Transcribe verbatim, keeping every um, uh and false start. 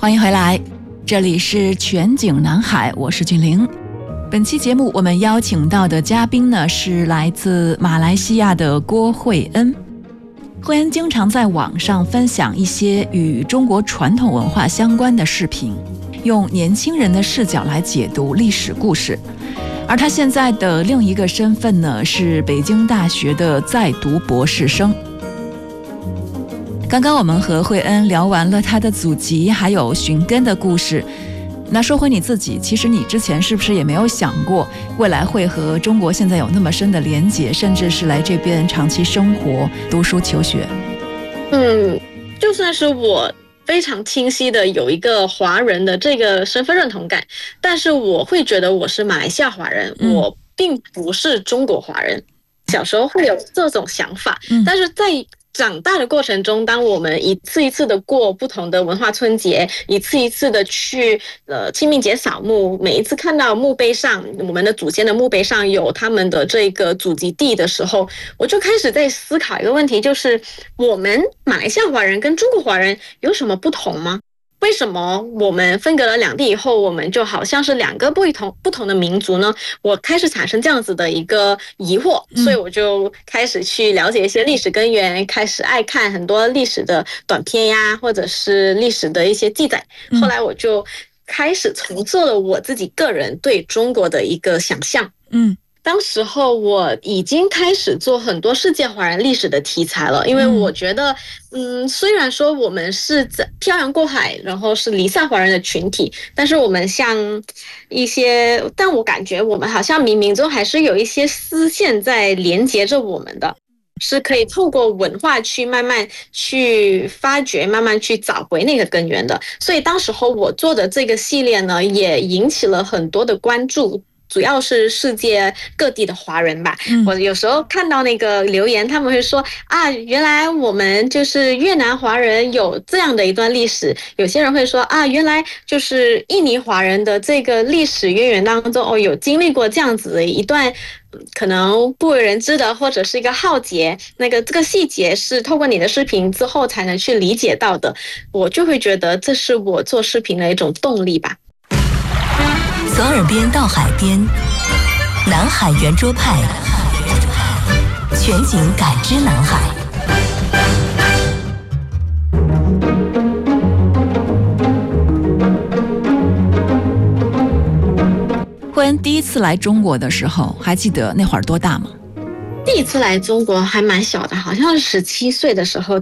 欢迎回来，这里是全景南海，我是俊玲。本期节目我们邀请到的嘉宾呢是来自马来西亚的郭慧恩。慧恩经常在网上分享一些与中国传统文化相关的视频，用年轻人的视角来解读历史故事。而他现在的另一个身份呢是北京大学的在读博士生。刚刚我们和慧恩聊完了他的祖籍还有寻根的故事，那说回你自己，其实你之前是不是也没有想过未来会和中国现在有那么深的连结，甚至是来这边长期生活读书求学？ 嗯，就算是我非常清晰的有一个华人的这个身份认同感，但是我会觉得我是马来西亚华人、嗯、我并不是中国华人。小时候会有这种想法、嗯、但是在长大的过程中，当我们一次一次的过不同的文化春节，一次一次的去呃清明节扫墓，每一次看到墓碑上，我们的祖先的墓碑上有他们的这个祖籍地的时候，我就开始在思考一个问题，就是我们马来西亚华人跟中国华人有什么不同吗？为什么我们分隔了两地以后，我们就好像是两个不同不同的民族呢？我开始产生这样子的一个疑惑，所以我就开始去了解一些历史根源，开始爱看很多历史的短片呀，或者是历史的一些记载。后来我就开始重塑了我自己个人对中国的一个想象。嗯。当时候我已经开始做很多世界华人历史的题材了，因为我觉得嗯，虽然说我们是在漂洋过海然后是离散华人的群体，但是我们像一些但我感觉我们好像冥冥中还是有一些丝线在连接着我们的，是可以透过文化去慢慢去发掘，慢慢去找回那个根源的。所以当时候我做的这个系列呢也引起了很多的关注，主要是世界各地的华人吧、嗯、我有时候看到那个留言，他们会说啊，原来我们就是越南华人有这样的一段历史，有些人会说啊，原来就是印尼华人的这个历史渊源当中哦，有经历过这样子的一段可能不为人知的或者是一个浩劫，那个这个细节是透过你的视频之后才能去理解到的，我就会觉得这是我做视频的一种动力吧。 从耳边到海边，南海圆桌派，全景感知南海。 慧恩第一次来中国的时候，还记得那会儿多大吗？ 第一次来中国还蛮小的，好像是十七岁的时候